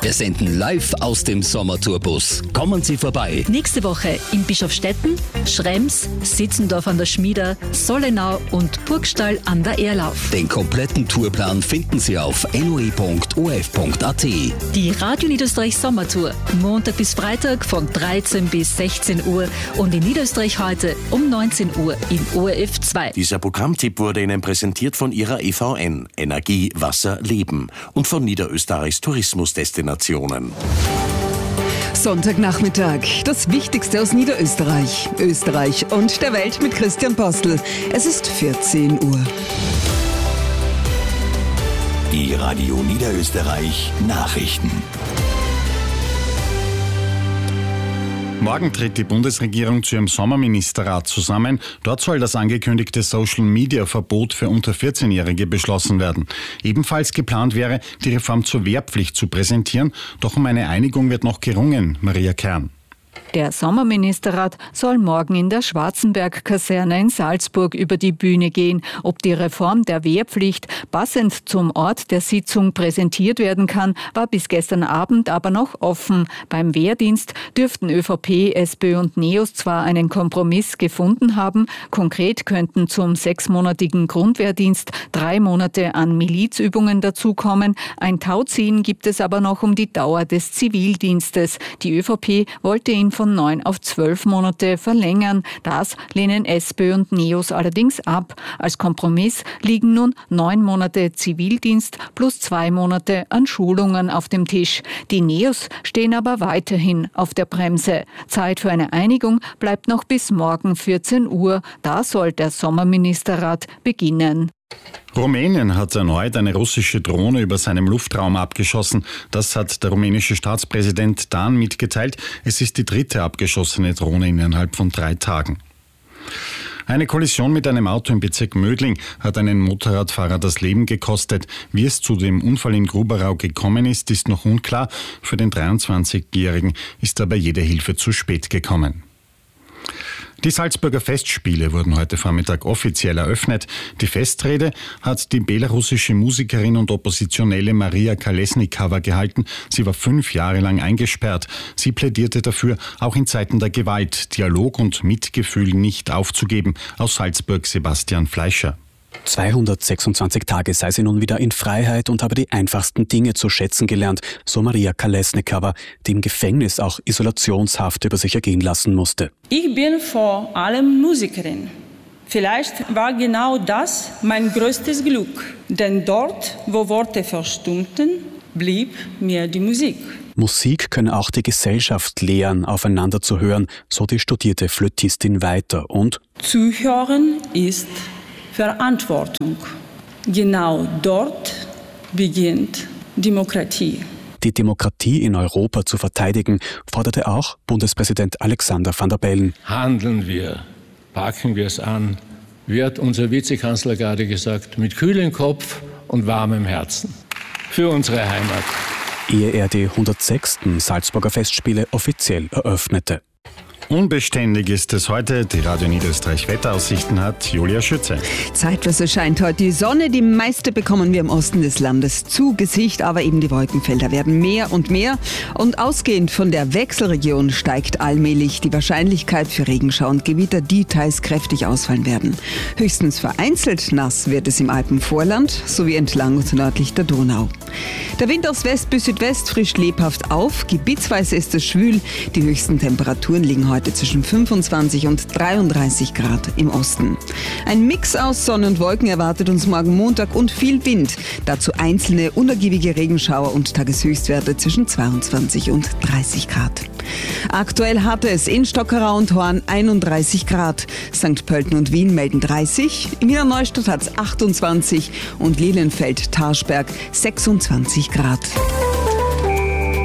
Wir senden live aus dem Sommertourbus. Kommen Sie vorbei. Nächste Woche in Bischofstetten, Schrems, Sitzendorf an der Schmieder, Sollenau und Burgstall an der Erlauf. Den kompletten Tourplan finden Sie auf noe.of.at. Die Radio Niederösterreich Sommertour. Montag bis Freitag von 13 bis 16 Uhr und in Niederösterreich heute um 19 Uhr im ORF 2. Dieser Programmtipp wurde Ihnen präsentiert von Ihrer EVN, Energie, Wasser, Leben und von Niederösterreichs Tourismusdestinationen. Sonntagnachmittag, das Wichtigste aus Niederösterreich, Österreich und der Welt mit Christian Postel. Es ist 14 Uhr. Die Radio Niederösterreich Nachrichten. Morgen tritt die Bundesregierung zu ihrem Sommerministerrat zusammen. Dort soll das angekündigte Social-Media-Verbot für unter 14-Jährige beschlossen werden. Ebenfalls geplant wäre, die Reform zur Wehrpflicht zu präsentieren. Doch um eine Einigung wird noch gerungen. Maria Kern. Der Sommerministerrat soll morgen in der Schwarzenberg-Kaserne in Salzburg über die Bühne gehen. Ob die Reform der Wehrpflicht passend zum Ort der Sitzung präsentiert werden kann, war bis gestern Abend aber noch offen. Beim Wehrdienst dürften ÖVP, SPÖ und NEOS zwar einen Kompromiss gefunden haben. Konkret könnten zum 6-monatigen Grundwehrdienst 3 Monate an Milizübungen dazukommen. Ein Tauziehen gibt es aber noch um die Dauer des Zivildienstes. Die ÖVP wollte ihn von 9 auf 12 Monate verlängern. Das lehnen SPÖ und NEOS allerdings ab. Als Kompromiss liegen nun 9 Monate Zivildienst plus 2 Monate an Schulungen auf dem Tisch. Die NEOS stehen aber weiterhin auf der Bremse. Zeit für eine Einigung bleibt noch bis morgen 14 Uhr. Da soll der Sommerministerrat beginnen. Rumänien hat erneut eine russische Drohne über seinem Luftraum abgeschossen. Das hat der rumänische Staatspräsident Dan mitgeteilt. Es ist die 3. abgeschossene Drohne innerhalb von 3 Tagen. Eine Kollision mit einem Auto im Bezirk Mödling hat einen Motorradfahrer das Leben gekostet. Wie es zu dem Unfall in Gruberau gekommen ist, ist noch unklar. Für den 23-Jährigen ist aber jede Hilfe zu spät gekommen. Die Salzburger Festspiele wurden heute Vormittag offiziell eröffnet. Die Festrede hat die belarussische Musikerin und Oppositionelle Maria Kolesnikava gehalten. Sie war 5 Jahre lang eingesperrt. Sie plädierte dafür, auch in Zeiten der Gewalt Dialog und Mitgefühl nicht aufzugeben. Aus Salzburg Sebastian Fleischer. 226 Tage sei sie nun wieder in Freiheit und habe die einfachsten Dinge zu schätzen gelernt, so Maria Kolesnikava, die im Gefängnis auch Isolationshaft über sich ergehen lassen musste. Ich bin vor allem Musikerin. Vielleicht war genau das mein größtes Glück, denn dort, wo Worte verstummten, blieb mir die Musik. Musik könne auch die Gesellschaft lehren, aufeinander zu hören, so die studierte Flötistin weiter. Und Zuhören ist Verantwortung. Genau dort beginnt Demokratie. Die Demokratie in Europa zu verteidigen, forderte auch Bundespräsident Alexander Van der Bellen. Handeln wir, packen wir es an, wie hat unser Vizekanzler gerade gesagt, mit kühlem Kopf und warmem Herzen. Für unsere Heimat. Ehe er die 106. Salzburger Festspiele offiziell eröffnete. Unbeständig ist es heute. Die Radio Niederösterreich Wetteraussichten hat Julia Schütze. Zeitweise scheint heute die Sonne. Die meiste bekommen wir im Osten des Landes zu Gesicht, aber eben die Wolkenfelder werden mehr und mehr. Und ausgehend von der Wechselregion steigt allmählich die Wahrscheinlichkeit für Regenschauer und Gewitter, die teils kräftig ausfallen werden. Höchstens vereinzelt nass wird es im Alpenvorland sowie entlang und nördlich der Donau. Der Wind aus West bis Südwest frischt lebhaft auf. Gebietsweise ist es schwül. Die höchsten Temperaturen liegen heute zwischen 25 und 33 Grad im Osten. Ein Mix aus Sonne und Wolken erwartet uns morgen Montag und viel Wind. Dazu einzelne unergiebige Regenschauer und Tageshöchstwerte zwischen 22 und 30 Grad. Aktuell hatte es in Stockerau und Horn 31 Grad. St. Pölten und Wien melden 30. In Wiener Neustadt hat es 28 und Lilienfeld-Tarschberg 26 Grad.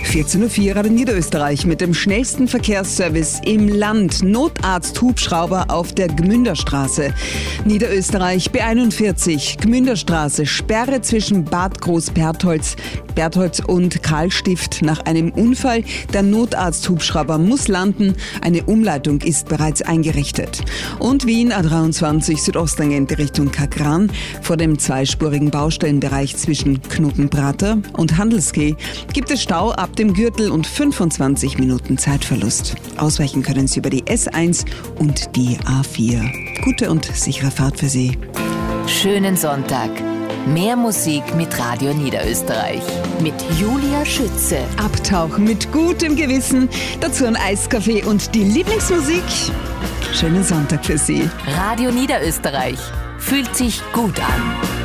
14.04 Uhr Radio Niederösterreich mit dem schnellsten Verkehrsservice im Land. Notarzt-Hubschrauber auf der Gmünderstraße. Niederösterreich B41, Gmünderstraße, Sperre zwischen Bad Großbertholz und Karlstift nach einem Unfall. Der Notarzt-Hubschrauber muss landen. Eine Umleitung ist bereits eingerichtet. Und Wien A23 Südosttangente Richtung Kakran. Vor dem zweispurigen Baustellenbereich zwischen Knotenprater und Handelsquai gibt es Stau ab dem Gürtel und 25 Minuten Zeitverlust. Ausweichen können Sie über die S1 und die A4. Gute und sichere Fahrt für Sie. Schönen Sonntag. Mehr Musik mit Radio Niederösterreich. Mit Julia Schütze. Abtauchen mit gutem Gewissen. Dazu ein Eiskaffee und die Lieblingsmusik. Schönen Sonntag für Sie. Radio Niederösterreich. Fühlt sich gut an.